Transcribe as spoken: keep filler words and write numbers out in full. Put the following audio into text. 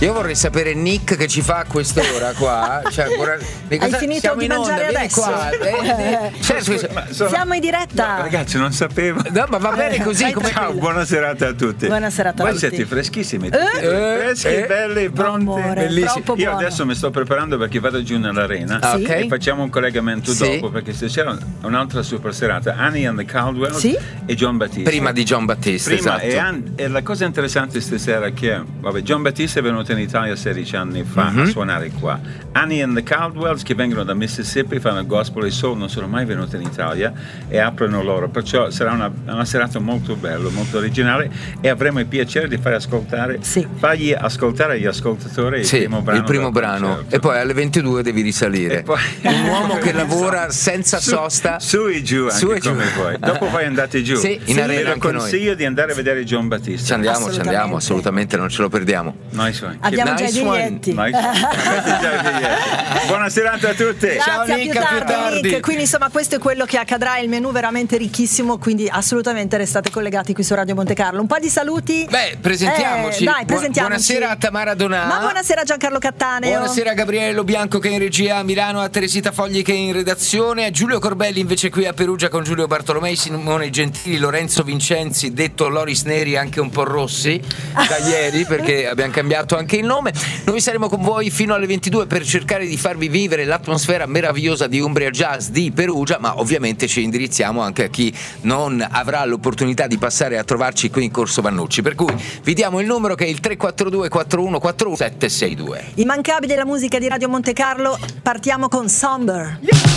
Io vorrei sapere Nick che ci fa a quest'ora qua. Cioè, vorrei... Hai finito siamo di in onda, mangiare vieni adesso? qua. Eh, eh, cioè, scusa, Ma sono- Siamo in diretta. No, ragazzi, non sapevo. no, ma va bene così. Vai Come... Ciao, buona serata a tutti. Buona serata a Voi tutti. siete freschissimi, Eh? freschi, Eh? belli, pronti. Amore, Bellissimi. troppo Io buono. adesso mi sto preparando perché vado giù nell'arena Ah, ok. e facciamo un collegamento Sì. dopo, perché stasera un'altra super serata. Annie and the Caldwell Sì. e John Battista. Prima di John Battista, Prima, esatto. e, an- e la cosa interessante stasera è che vabbè, John Battista è venuto in Italia sedici anni fa Mhm. a suonare qua. Annie and the Caldwells, che vengono da Mississippi, fanno gospel e soul, non sono mai venuti in Italia e aprono loro, perciò sarà una, una serata molto bella, molto originale, e avremo il piacere di fare ascoltare, Sì. fargli ascoltare agli ascoltatori il Sì, primo brano. il primo del brano. concerto. E poi alle ventidue devi risalire. E poi- Un uomo che lavora senza Su- sosta. Su e giù, anche Su e giù. come voi. Dopo voi andate giù. Sì, in arena Vi anche noi. consiglio di andare a vedere John Battista. Ci andiamo, ci Assolutamente. andiamo, assolutamente, non ce lo perdiamo. Nice one. Abbiamo già i Nice one. biglietti. Nice one. Avete già i biglietti. Buona serata a tutti. Ciao, Grazie, a Nick, più a più tardi, tardi. Nick. Quindi insomma questo è quello che accadrà, il menù veramente ricchissimo, quindi assolutamente restate collegati qui su Radio Monte Carlo. Un po' di saluti. Beh, presentiamoci. Eh, dai, Bu- presentiamoci. Buonasera a Tamara Donà. Ma buonasera Giancarlo Cattaneo. Buonasera a Gabriele Lo Bianco che è in regia a Milano, a Teresita Fogli che è in redazione, a Giulio Corbelli invece qui a Perugia con Giulio Bartolomei, Simone Gentili, Lorenzo Vincenzi, detto Loris Neri, anche un po' rossi da ieri perché abbiamo cambiato anche il nome. Noi saremo con voi fino alle ventidue per cercare di farvi vivere l'atmosfera meravigliosa di Umbria Jazz di Perugia, ma ovviamente ci indirizziamo anche a chi non avrà l'opportunità di passare a trovarci qui in Corso Vannucci, per cui vi diamo il numero che è il tre quattro due quattro uno quattro uno sette sei due. Immancabile la musica di Radio Monte Carlo, partiamo con Somber.